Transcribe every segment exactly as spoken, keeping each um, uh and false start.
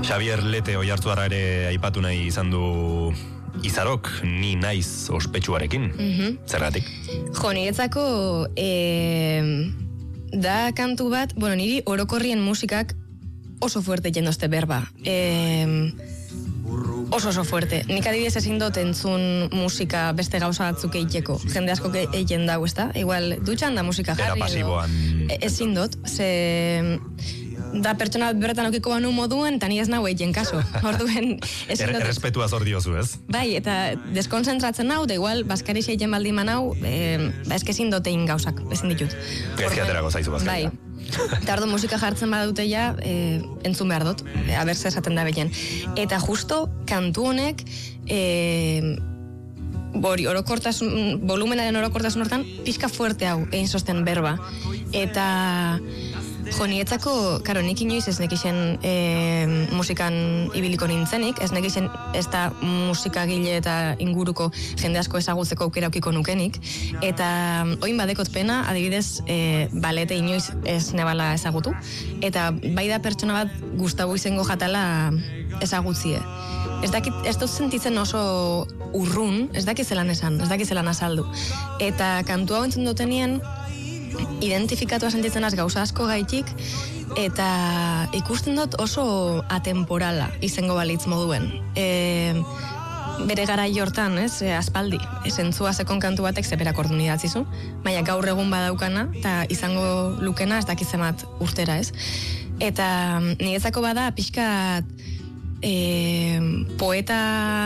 Xabier Lete Oiartzuarra ere aipatu nahi izan du Izarok, ni naiz ospetsuarekin. Mm-hmm. Zergatik? Jo, niretzako e, da kantu bat, bueno, niri orokorrien musikak oso fuerte jendozte berba. E, oso oso fuerte. Nik adibidez ezin dut entzun musika beste gauza batzuk eiteko. Jende asko egiten dago, ezta? Igual, dutxan da musika jarri. Era pasiboan. E, ezin dut, ze... da pertsona berretan okiko banu moduen, eta ni ez nahu egin kaso. Orduen, er, errespetua zor diozu, ez? Bai, eta deskonzentratzen nau, da igual, baskari egin baldin manau, e, ba ezkezin dotein gauzak, ezin ditut. Gezkiaterako zaizu baskari. Bai. Eta ordu musika jartzen badute ja, e, entzun behar dut, e, abertze esaten da behien. Eta justo, kantu honek, e, bori, orokortasun, volumenaren orokortasun hortan, pixka fuerte hau, egin sosten berba. Eta... Jo, nietzako, karo, nik inoiz ez nekixen e, musikan ibiliko nintzenik, ez nekixen ez da musikagile eta inguruko jende asko ezagutzeko aukera aukiko nukenik, eta oin badekot pena, adibidez, e, balete inoiz ez nebala ezagutu, eta bai da pertsona bat Gustavo izango jatala ezagutzie. Ez dakit, ez dut sentitzen oso urrun, ez dakit zelan esan, ez dakit zelan azaldu. Eta kantu hau entzun dutenien, identifikatua sentitzen az gauza asko gaitik, eta ikusten dut oso atemporala izango balitz moduen. E, bere garai hortan, ez, e, aspaldi, esentzua zekon kantu batek zeberak ordu nidatzizu, baina gaur egun badaukana, eta izango lukena ez dakizemat urtera, ez. Eta niretzako bada pixka e, poeta...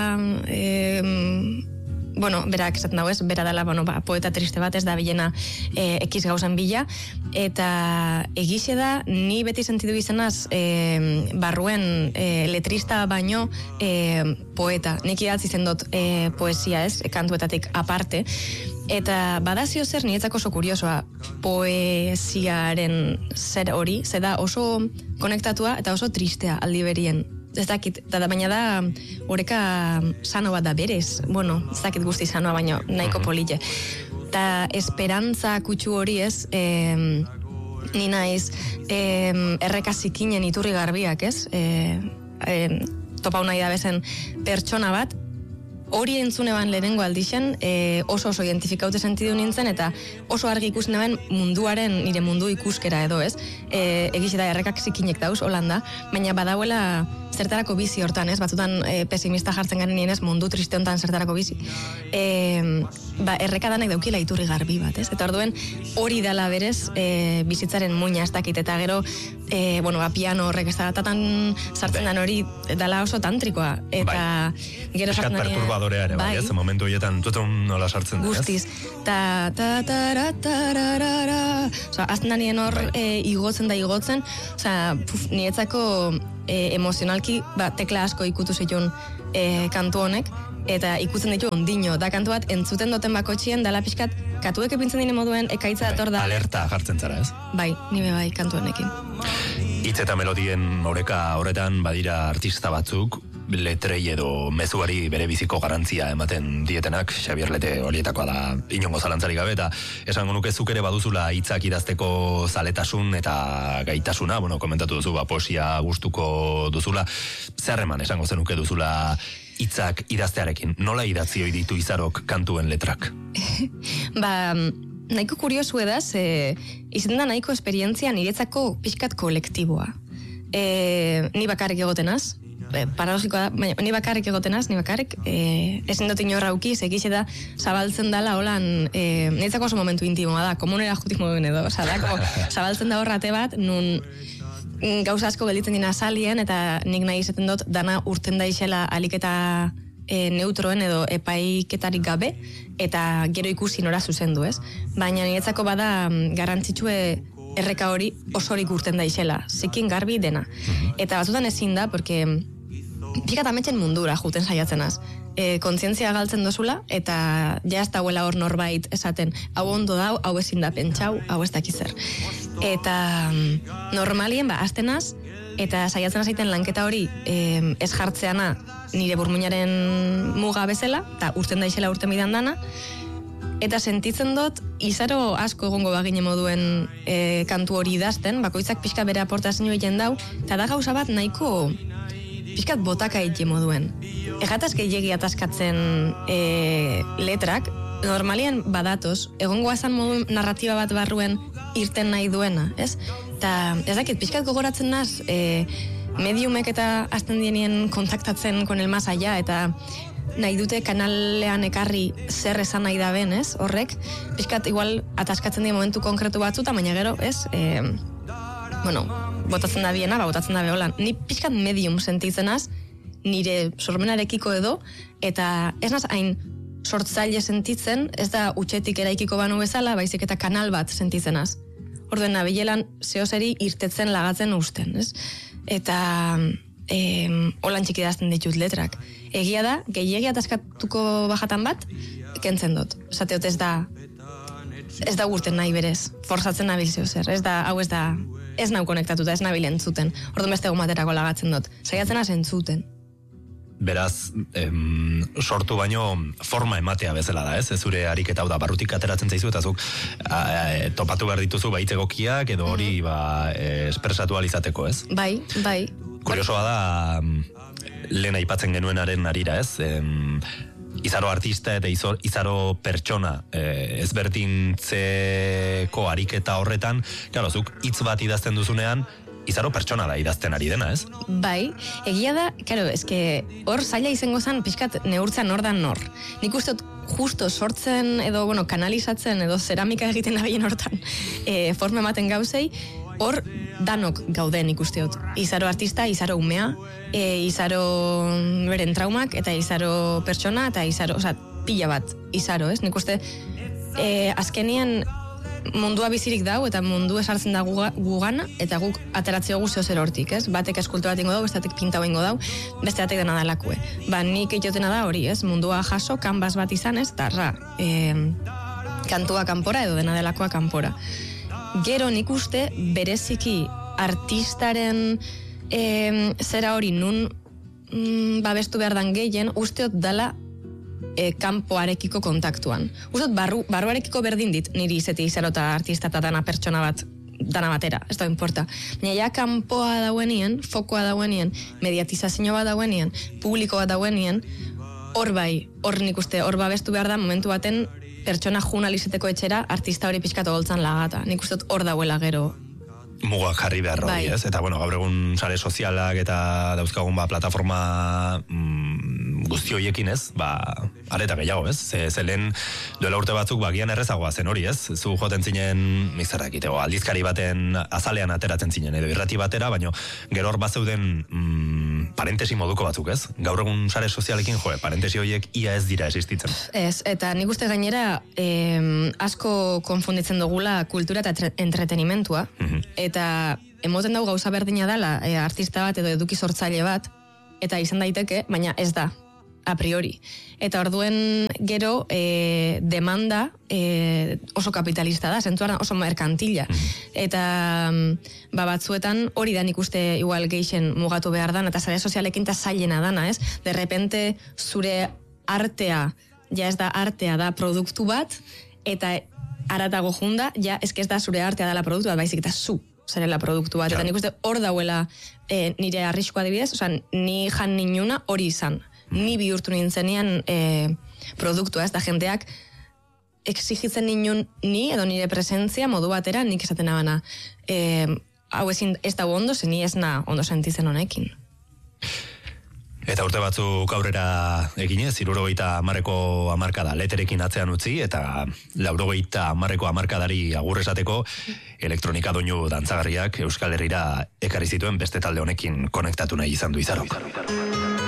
E, bueno, berak esaten dago ez, bera dela, bueno, ba, poeta triste bat ez da bilena e, ekiz gauzan bila, eta egixe da, ni beti sentidu izanaz e, barruen e, letrista baino e, poeta. Nik idatzi zen dut e, poesia ez, kantuetatik aparte, eta badazio zer niretzako oso kuriosoa poesiaren zer hori, ze da oso konektatua eta oso tristea aldi berien. Ez dakit, da, baina da oreka sano bat da berez, bueno, ez dakit guzti sanoa, baina nahiko polite. Eta esperantza kutsu hori ez, eh, ni naiz eh, errekazikinen iturri garbiak ez, eh, eh, topau nahi da bezen pertsona bat, hori entzune ban lehenengo aldixen, e, oso oso identifikaute sentidu nintzen, eta oso argi ikusteneben munduaren, nire mundu ikuskera edo, ez? E, Egiz da errekak zikinek dauz, holanda, baina badauela zertarako bizi hortan, ez? Batzutan e, pesimista jartzen garen nien ez, mundu triste hontan zertarako bizi. E, ba, errekadanek daukila iturri garbi bat, ez? Eta orduen hori dela berez e, bizitzaren muina ez dakit, eta gero, e, bueno, ba, piano horrek ez da, tatan sartzen den hori dela oso tantrikoa, eta gero sartzen den ere, bai, ez, momentu horietan tutun nola sartzen da, ez? Guztiz. Ta, ta, ta, ta, ta, oza, azten da nien hor e, igotzen da igotzen, oza, puf, nietzako e, emozionalki, ba, tekla asko ikutu zeion e, kantu honek, eta ikutzen ditu ondino, da kantu bat entzuten duten bakotxien, dala pixkat, katuek epintzen dine moduen, ekaitza dator da. Alerta jartzen zara, ez? Bai, nire bai kantu honekin. Hitz eta melodien oreka horretan badira artista batzuk, letrei edo mezuari bere biziko garantzia ematen dietenak, Xabier Lete horietakoa da inongo zalantzarik gabe, eta esango nuke zuk ere baduzula hitzak idazteko zaletasun eta gaitasuna, bueno, komentatu duzu, ba, poesia gustuko duzula, zerreman esango zenuke duzula hitzak idaztearekin, nola idatzi hoi ditu Izarok kantuen letrak? Ba, nahiko kuriosu edaz, e, izan da nahiko esperientzia niretzako pixkat kolektiboa. E, ni bakarrik egotenaz, e, paradosikoa da, baina ni bakarrik egotenaz, ni bakarrik, e, ezin dut inorra uki, segixe da, zabaltzen dala holan, e, niretzako oso momentu intimoa da, komunera jutik moduen edo, oza, da, como, zabaltzen da horrate bat, nun gauza asko gelditzen dina salien, eta nik nahi izaten dut, dana urten da isela aliketa e, neutroen edo epaiketarik gabe, eta gero ikusi nora zuzendu, ez? Baina niretzako bada garrantzitsue erreka hori osorik urten da isela, zikin garbi dena. Eta batzutan ezin da, porque pikat ametxen mundura juten saiatzenaz. E, kontzientzia galtzen dozula, eta ja ez dauela hor norbait esaten, hau ondo dau, hau ezin da pentsau, hau ez dakizer. Eta normalien, ba, aztenaz, eta saiatzen azaiten lanketa hori e, ez jartzeana nire burmuinaren muga bezala, eta urten da isela urten bidan dana, eta sentitzen dut, Izaro asko egongo bagine moduen e, kantu hori idazten, bakoitzak pixka bere aportazio egiten dau, eta da gauza bat nahiko pixkat botaka iti moduen. Egataz gehiagi ataskatzen e, letrak, normalien badatoz, egon guazan modu narratiba bat barruen irten nahi duena, ez? Eta ez dakit, pixkat gogoratzen naz, e, mediumek eta azten dienien kontaktatzen kon el más allá, eta nahi dute kanalean ekarri zer esan nahi da ben, ez? Horrek, pixkat igual ataskatzen dien momentu konkretu batzuta, baina gero, ez? E, bueno, botatzen da biena, ba, botatzen da beholan. Ni pixkat medium sentitzenaz, nire sormenarekiko edo, eta ez naz hain sortzaile sentitzen, ez da utxetik eraikiko banu bezala, baizik eta kanal bat sentitzenaz. Orduen nabilelan zehoseri irtetzen lagatzen usten, ez? Eta e, holan txikidazten ditut letrak. Egia da, gehiagi ataskatuko bajatan bat, kentzen dut. Zateot ez da, ez da gurten nahi berez, forzatzen nabil zehozer, ez da, hau ez da, ez nau konektatuta, ez nabil entzuten. Orduan beste gomaterako lagatzen dut. Saiatzen az entzuten. Beraz, em, sortu baino forma ematea bezala da, ez? Ez zure ariketa hau da, barrutik ateratzen zaizu, eta zuk a, a, topatu behar dituzu baitz egokiak, edo hori ba, espresatu alizateko, ez? Bai, bai. Kuriosoa da, lehen aipatzen genuenaren arira, ez? Em, izaro artista eta izor, izaro pertsona e, ezberdintzeko ariketa horretan, claro, zuk hitz bat idazten duzunean, izaro pertsona da idazten ari dena, ez? Bai, egia da, claro, eske hor zaila izango zen pixkat neurtzen nor dan nor. Nik uste dut justo sortzen edo, bueno, kanalizatzen edo zeramika egiten nabien hortan e, forma ematen gauzei, hor danok gauden ikuste dut. Izaro artista, izaro umea, e, izaro beren traumak, eta izaro pertsona, eta izaro, oza, pila bat izaro, ez? Nik uste, e, azkenien mundua bizirik dau, eta mundu esartzen da gugana, eta guk ateratzeo guzio zer hortik, ez? Batek eskultura bat ingo dau, besteatek pinta ingo dau, beste batek dena dalakue. Ba, nik eitotena da hori, ez? Mundua jaso, kanbas bat izan, ez? Eta, ra, e, kantua kanpora edo dena delakoa kanpora. Gero nik uste, bereziki artistaren e, zera hori nun mm, babestu behar dan gehien, usteot dala e, kanpoarekiko kontaktuan. Usteot, barru, barruarekiko berdin dit, niri izeti izarota artista eta dana pertsona bat, dana batera, ez da importa. Baina ja kanpoa dauenien, fokoa dauenien, mediatizazio bat dauenien, publiko bat dauenien, hor bai, hor nik uste, hor babestu behar da momentu baten pertsona jurnalizeteko etxera artista hori pixkatu goltzan lagata. Nik uste hor dauela gero. Mugak jarri behar hori, ez? Eta, bueno, gaur egun sare sozialak eta dauzkagun ba, plataforma mm, guzti horiekin, ez? Ba, areta gehiago, ez? Ze, ze lehen duela urte batzuk bagian errezagoa zen hori, ez? Zu joten zinen, mizarrak itego, aldizkari baten azalean ateratzen zinen, edo irrati batera, baina gero hor bat zeuden mm, parentesi moduko batzuk, ez? Gaur egun sare sozialekin, jo, parentesi horiek ia ez dira existitzen. Ez, eta nik uste gainera eh, asko konfunditzen dugula kultura eta entretenimentua, mm-hmm. Eta emoten dago gauza berdina dela e, artista bat edo eduki sortzaile bat, eta izan daiteke, baina ez da, a priori. Eta orduen gero e, demanda e, oso kapitalista da, zentuan oso merkantila. Eta ba, batzuetan hori da nik uste igual geixen mugatu behar dan, eta sare sozialekin ta zailena dana, ez? De repente zure artea, ja ez da artea da produktu bat, eta aratago junda, ja ez ez da zure artea dela produktu bat, baizik eta zu zarela produktu bat, eta nik uste hor dauela e, nire arriskoa adibidez, oza, ni jan ninuna hori izan, ni bihurtu nintzenean e, produktua, ez da jendeak exigitzen ninun ni edo nire presentzia modu batera nik esaten abana, e, hau ezin ez da ondo, zen ni ez na ondo sentitzen honekin. Eta urte batzuk aurrera eginez, hirurogeita hamarreko hamarkada leterekin atzean utzi, eta laurogeita hamarreko hamarkadari agur esateko elektronika doinu dantzagarriak Euskal Herrira ekarri zituen beste talde honekin konektatu nahi izan du Izaro.